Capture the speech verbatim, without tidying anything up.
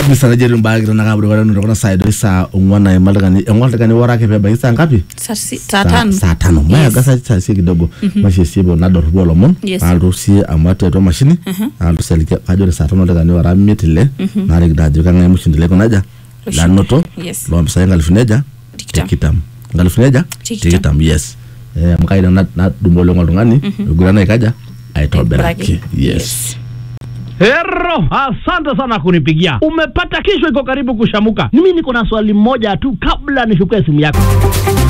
Misa Nigeria mbagi na kaburi wala ndio kuna side saa ungwana ya malagani ungwana wara ke beba isa ngapi saa tano saa tano maya gasa saa si kidogo mashi sibo na dor bolo mon alusi amate to machine alusi alike ajore saa tano lagani wara mitile na rig dajo kanga mushindile konaja la noto lo msa ngalfineja tikitam ngalfineja tikitam yes eh mkaida na na dumbolo ngolungani gurana ikaja aitoberaki yes. Hero, asante sana kunipigia. Umepata, kesho iko karibu kushamuka. Mimi niko na swali moja tu kabla nishukue simu yako.